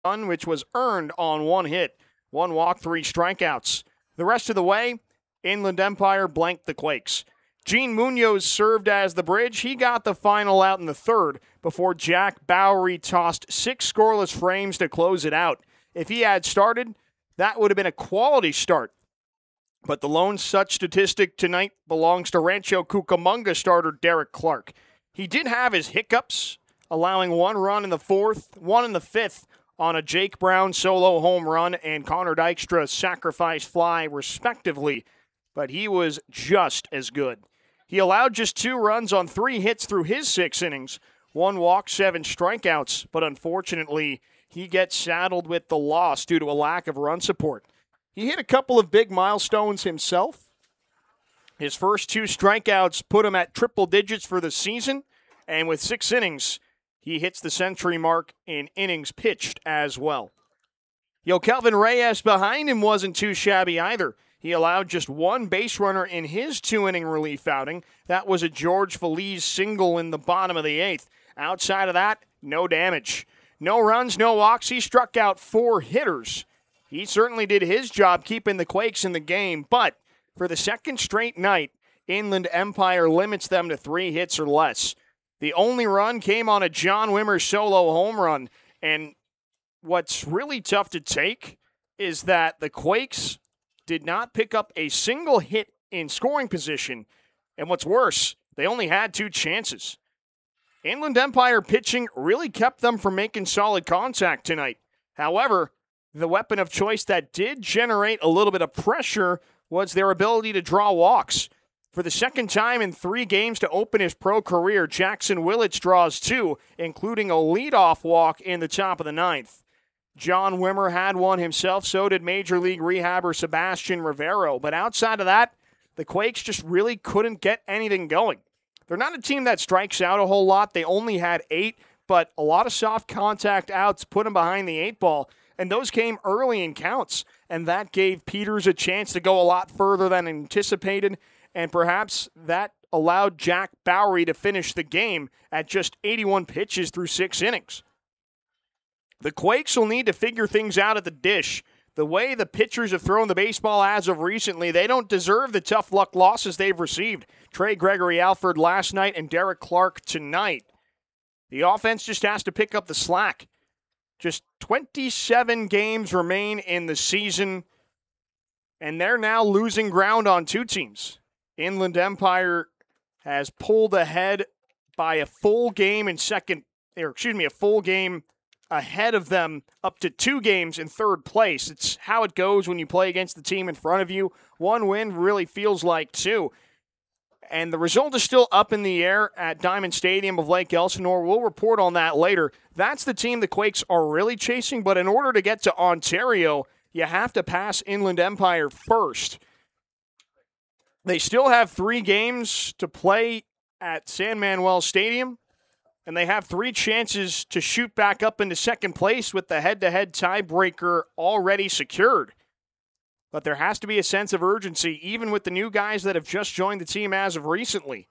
run, which was earned on one hit. One walk, three strikeouts. The rest of the way, Inland Empire blanked the Quakes. Gene Munoz served as the bridge. He got the final out in the third before Jack Bowery tossed 6 scoreless frames to close it out. If he had started, that would have been a quality start. But the lone such statistic tonight belongs to Rancho Cucamonga starter Derek Clark. He did have his hiccups, allowing 1 run in the 4th, 1 in the 5th on a Jake Brown solo home run and Connor Dykstra sacrifice fly, respectively, but he was just as good. He allowed just 2 runs on 3 hits through his 6 innings, 1 walk, 7 strikeouts, but unfortunately, he gets saddled with the loss due to a lack of run support. He hit a couple of big milestones himself. His first 2 strikeouts put him at triple digits for the season, and with 6 innings, he hits the century mark in innings pitched as well. Kelvin Reyes behind him wasn't too shabby either. He allowed just 1 base runner in his 2-inning relief outing. That was a George Feliz single in the bottom of the 8th. Outside of that, no damage. No runs, no walks. He struck out 4 hitters. He certainly did his job keeping the Quakes in the game, but for the second straight night, Inland Empire limits them to 3 hits or less. The only run came on a John Wimmer solo home run, and what's really tough to take is that the Quakes did not pick up a single hit in scoring position, and what's worse, they only had 2 chances. Inland Empire pitching really kept them from making solid contact tonight. However, the weapon of choice that did generate a little bit of pressure was their ability to draw walks. For the second time in 3 games to open his pro career, Jackson Willits draws 2, including a leadoff walk in the top of the 9th. John Wimmer had one himself, so did Major League rehabber Sebastian Rivero. But outside of that, the Quakes just really couldn't get anything going. They're not a team that strikes out a whole lot. They only had 8, but a lot of soft contact outs put them behind the 8 ball. And those came early in counts, and that gave Peters a chance to go a lot further than anticipated, and perhaps that allowed Jack Bowery to finish the game at just 81 pitches through 6 innings. The Quakes will need to figure things out at the dish. The way the pitchers have thrown the baseball as of recently, they don't deserve the tough luck losses they've received. Trey Gregory Alford last night and Derek Clark tonight. The offense just has to pick up the slack. Just 27 games remain in the season, and they're now losing ground on 2 teams. Inland Empire has pulled ahead by a full game a full game ahead of them up to 2 games in 3rd place. It's how it goes when you play against the team in front of you. 1 win really feels like 2. And the result is still up in the air at Diamond Stadium of Lake Elsinore. We'll report on that later. That's the team the Quakes are really chasing, but in order to get to Ontario, you have to pass Inland Empire first. They still have 3 games to play at San Manuel Stadium, and they have 3 chances to shoot back up into 2nd place with the head-to-head tiebreaker already secured. But there has to be a sense of urgency, even with the new guys that have just joined the team as of recently.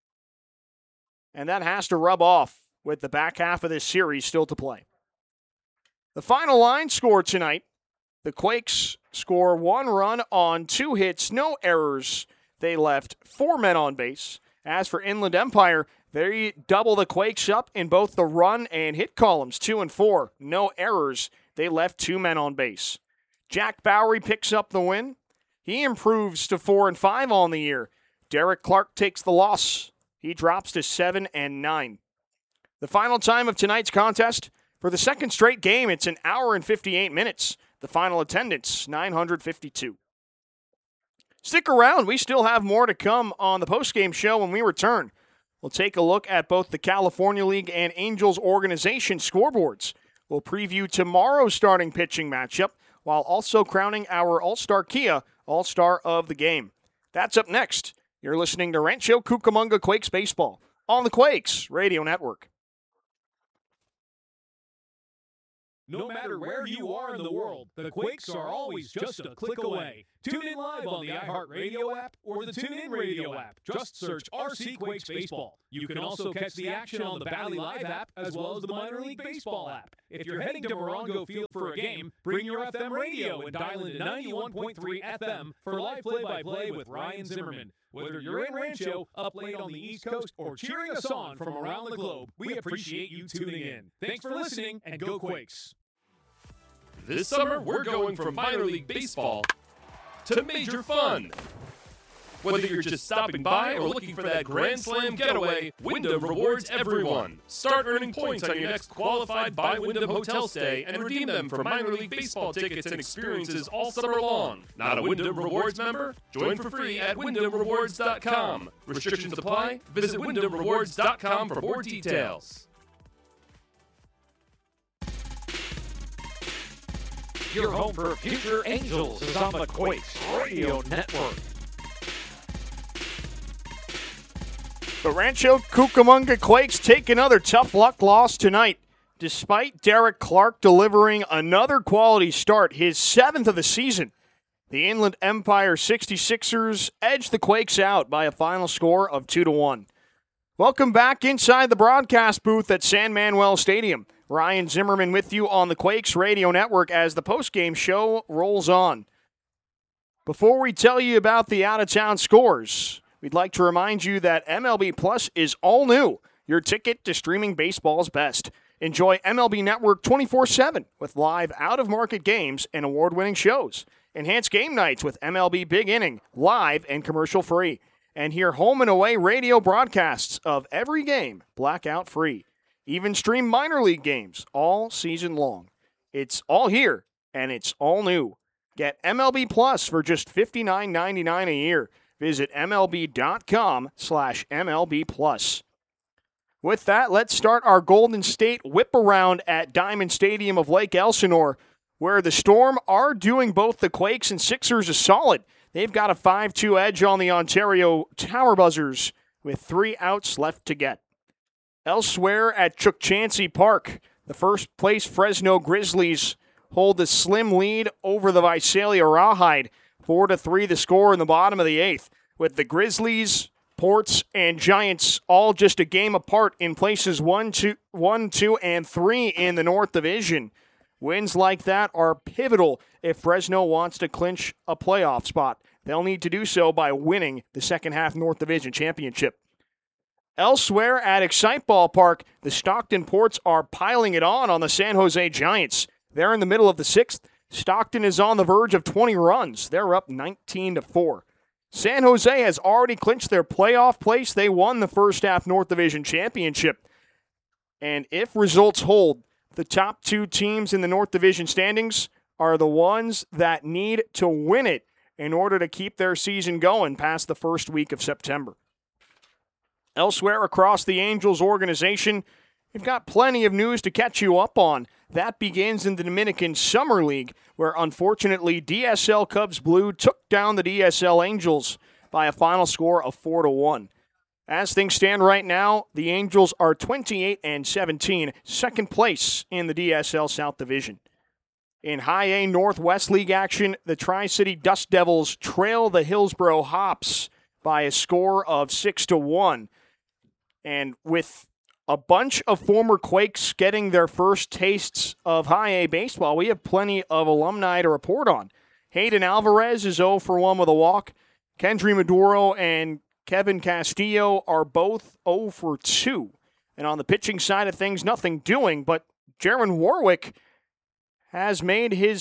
And that has to rub off with the back half of this series still to play. The final line score tonight, the Quakes score 1 run on 2 hits, no errors. They left 4 men on base. As for Inland Empire, they double the Quakes up in both the run and hit columns, 2 and 4. No errors. They left 2 men on base. Jack Bowery picks up the win. He improves to 4 and 5 on the year. Derek Clark takes the loss. He drops to 7 and 9. The final time of tonight's contest, for the second straight game, it's 1 hour and 58 minutes. The final attendance, 952. Stick around. We still have more to come on the postgame show when we return. We'll take a look at both the California League and Angels organization scoreboards. We'll preview tomorrow's starting pitching matchup, while also crowning our All-Star Kia All-Star of the Game. That's up next. You're listening to Rancho Cucamonga Quakes Baseball on the Quakes Radio Network. No matter where you are in the world, the Quakes are always just a click away. Tune in live on the iHeartRadio app or the TuneIn Radio app. Just search RC Quakes Baseball. You can also catch the action on the Valley Live app as well as the Minor League Baseball app. If you're heading to Morongo Field for a game, bring your FM radio and dial into 91.3 FM for live play-by-play with Ryan Zimmerman. Whether you're in Rancho, up late on the East Coast, or cheering us on from around the globe, we appreciate you tuning in. Thanks for listening, and go Quakes! This summer, we're going from minor league baseball to major fun. Whether you're just stopping by or looking for that Grand Slam getaway, Wyndham rewards everyone. Start earning points on your next qualified by Wyndham hotel stay and redeem them for minor league baseball tickets and experiences all summer long. Not a Wyndham Rewards member? Join for free at WyndhamRewards.com. Restrictions apply. Visit WyndhamRewards.com for more details. Your home for future Angels is on the Quakes Radio Network. The Rancho Cucamonga Quakes take another tough luck loss tonight. Despite Derek Clark delivering another quality start, his 7th of the season, the Inland Empire 66ers edged the Quakes out by a final score of 2-1. Welcome back inside the broadcast booth at San Manuel Stadium. Ryan Zimmerman with you on the Quakes Radio Network as the postgame show rolls on. Before we tell you about the out-of-town scores, we'd like to remind you that MLB Plus is all new, your ticket to streaming baseball's best. Enjoy MLB Network 24/7 with live out-of-market games and award-winning shows. Enhance game nights with MLB Big Inning, live and commercial-free. And hear home and away radio broadcasts of every game, blackout-free. Even stream minor league games all season long. It's all here, and it's all new. Get MLB Plus for just $59.99 a year. Visit MLB.com/MLB Plus. With that, let's start our Golden State whip around at Diamond Stadium of Lake Elsinore, where the Storm are doing both the Quakes and Sixers a solid. They've got a 5-2 edge on the Ontario Tower Buzzers with 3 outs left to get. Elsewhere at Chukchansi Park, the first-place Fresno Grizzlies hold a slim lead over the Visalia Rawhide. 4-3 the score in the bottom of the 8th, with the Grizzlies, Ports, and Giants all just a game apart in places 1, 2, and 3 in the North Division. Wins like that are pivotal if Fresno wants to clinch a playoff spot. They'll need to do so by winning the second-half North Division championship. Elsewhere at Excite Ballpark, the Stockton Ports are piling it on the San Jose Giants. They're in the middle of the 6th. Stockton is on the verge of 20 runs. They're up 19-4. San Jose has already clinched their playoff place. They won the first-half North Division championship. And if results hold, the top 2 teams in the North Division standings are the ones that need to win it in order to keep their season going past the first week of September. Elsewhere across the Angels organization, we've got plenty of news to catch you up on. That begins in the Dominican Summer League, where unfortunately DSL Cubs Blue took down the DSL Angels by a final score of 4-1. As things stand right now, the Angels are 28-17, second place in the DSL South Division. In High A Northwest League action, the Tri-City Dust Devils trail the Hillsboro Hops by a score of 6-1. And with a bunch of former Quakes getting their first tastes of High A baseball, we have plenty of alumni to report on. Hayden Alvarez is 0-for-1 with a walk. Kendry Maduro and Kevin Castillo are both 0-for-2. And on the pitching side of things, nothing doing, but Jaron Warwick has made his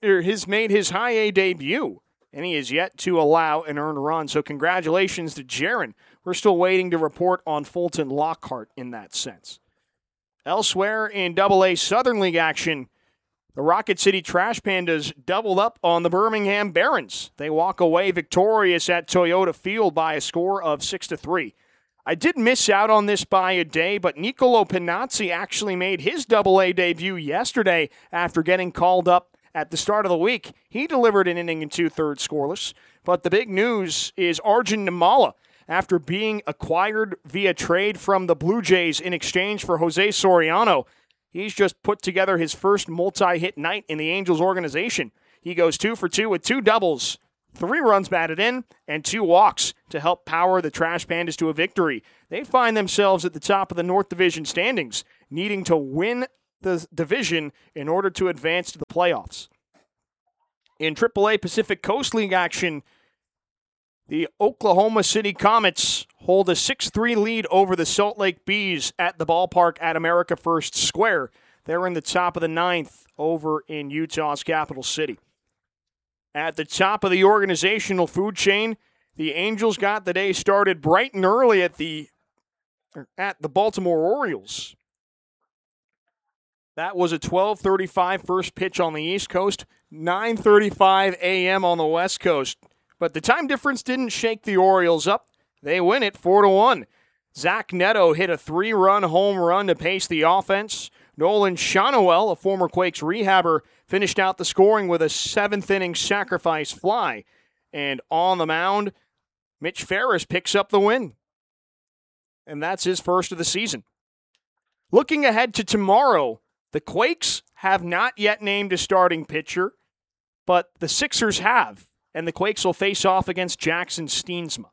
High A debut, and he is yet to allow an earned run. So congratulations to Jaron. We're still waiting to report on Fulton Lockhart in that sense. Elsewhere in AA Southern League action, the Rocket City Trash Pandas doubled up on the Birmingham Barons. They walk away victorious at Toyota Field by a score of 6-3. I did miss out on this by a day, but Nicolo Pinazzi actually made his AA debut yesterday after getting called up at the start of the week. He delivered an inning and 2/3 scoreless. But the big news is Arjun Nimala. After being acquired via trade from the Blue Jays in exchange for Jose Soriano, He's just put together his first multi-hit night in the Angels organization. He goes 2 for 2 with 2 doubles, 3 runs batted in, and 2 walks to help power the Trash Pandas to a victory. They find themselves at the top of the North Division standings, needing to win the division in order to advance to the playoffs. In AAA Pacific Coast League action, the Oklahoma City Comets hold a 6-3 lead over the Salt Lake Bees at the ballpark at America First Square. They're in the top of the 9th over in Utah's capital city. At the top of the organizational food chain, the Angels got the day started bright and early at the Baltimore Orioles. That was a 12:35 first pitch on the East Coast, 9:35 a.m. on the West Coast. But the time difference didn't shake the Orioles up. They win it 4-1. Zach Neto hit a 3-run home run to pace the offense. Nolan Shonowell, a former Quakes rehabber, finished out the scoring with a 7th-inning sacrifice fly. And on the mound, Mitch Ferris picks up the win. And that's his first of the season. Looking ahead to tomorrow, the Quakes have not yet named a starting pitcher, but the Sixers have, and the Quakes will face off against Jackson Steensma.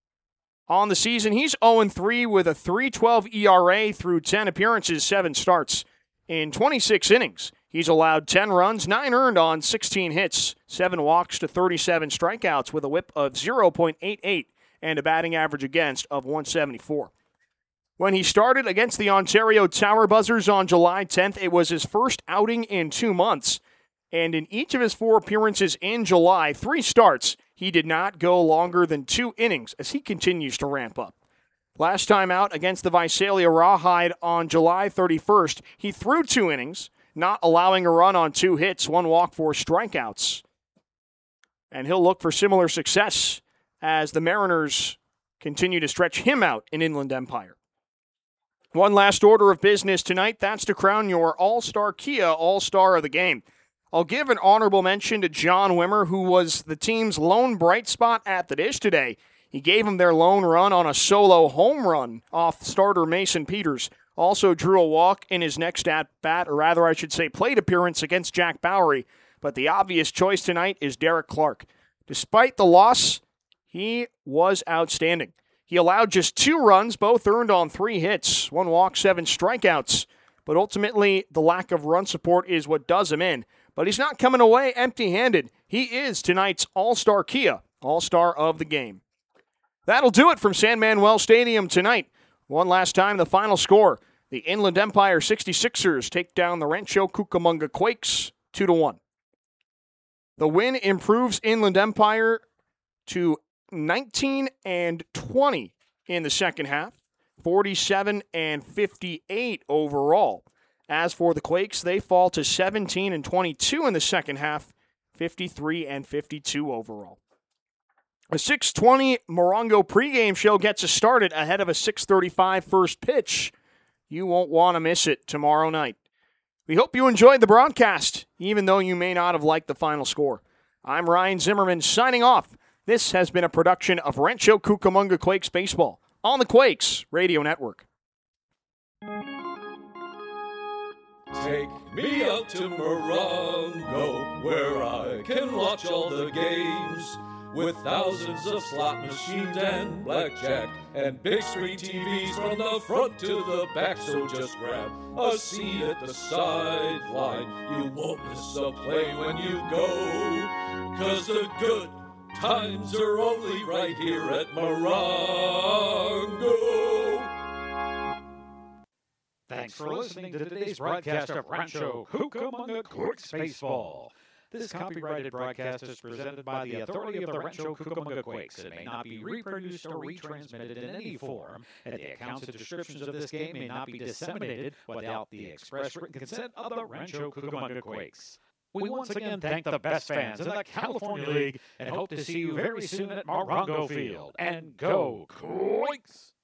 On the season, he's 0-3 with a 3.12 ERA through 10 appearances, 7 starts. In 26 innings, he's allowed 10 runs, 9 earned on 16 hits, 7 walks to 37 strikeouts with a whip of 0.88 and a batting average against of 174. When he started against the Ontario Tower Buzzers on July 10th, it was his first outing in 2 months. And in each of his 4 appearances in July, 3 starts, he did not go longer than 2 innings as he continues to ramp up. Last time out against the Visalia Rawhide on July 31st, he threw 2 innings, not allowing a run on 2 hits, 1 walk, 4 strikeouts. And he'll look for similar success as the Mariners continue to stretch him out in Inland Empire. One last order of business tonight, that's to crown your All-Star Kia All-Star of the game. I'll give an honorable mention to John Wimmer, who was the team's lone bright spot at the dish today. He gave them their lone run on a solo home run off starter Mason Peters. Also drew a walk in his next at-bat, or rather I should say plate appearance against Jack Bowery. But the obvious choice tonight is Derek Clark. Despite the loss, he was outstanding. He allowed just 2 runs, both earned on 3 hits, 1 walk, 7 strikeouts. But ultimately, the lack of run support is what does him in. But he's not coming away empty-handed. He is tonight's All-Star Kia, All-Star of the game. That'll do it from San Manuel Stadium tonight. One last time, the final score. The Inland Empire 66ers take down the Rancho Cucamonga Quakes 2-1. The win improves Inland Empire to 19-20 in the second half, 47-58 overall. As for the Quakes, they fall to 17-22 in the second half, 53-52 overall. A 6:20 Morongo pregame show gets us started ahead of a 6:35 first pitch. You won't want to miss it tomorrow night. We hope you enjoyed the broadcast, even though you may not have liked the final score. I'm Ryan Zimmerman signing off. This has been a production of Rancho Cucamonga Quakes Baseball on the Quakes Radio Network. Take me out to Morongo, where I can watch all the games, with thousands of slot machines and blackjack, and big screen TVs from the front to the back. So just grab a seat at the sideline. You won't miss a play when you go, 'cause the good times are only right here at Morongo. Thanks for listening to today's broadcast of Rancho Cucamonga Quakes Baseball. This copyrighted broadcast is presented by the authority of the Rancho Cucamonga Quakes. It may not be reproduced or retransmitted in any form, and the accounts and descriptions of this game may not be disseminated without the express written consent of the Rancho Cucamonga Quakes. We once again thank the best fans in the California League and hope to see you very soon at Morongo Field. And go Quakes!